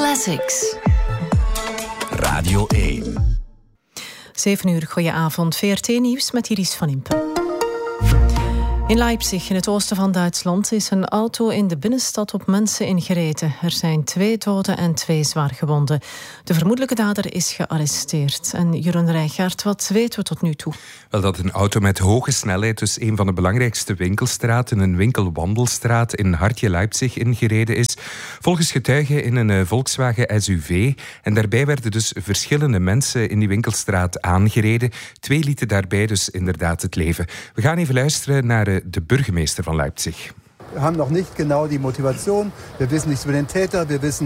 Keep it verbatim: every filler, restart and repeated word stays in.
Classics. Radio één. zeven uur, goedenavond. V R T-nieuws met Iris van Impen. In Leipzig, in het oosten van Duitsland, is een auto in de binnenstad op mensen ingereden. Er zijn twee doden en twee zwaargewonden. De vermoedelijke dader is gearresteerd. En Jeroen Rijgaard, wat weten we tot nu toe? Wel, dat een auto met hoge snelheid dus een van de belangrijkste winkelstraten, een winkelwandelstraat in hartje Leipzig, ingereden is. Volgens getuigen in een Volkswagen S U V. En daarbij werden dus verschillende mensen in die winkelstraat aangereden. Twee lieten daarbij dus inderdaad het leven. We gaan even luisteren naar de burgemeester van Leipzig. We hebben nog niet genau die Motivation. We weten niets over den Täter. We weten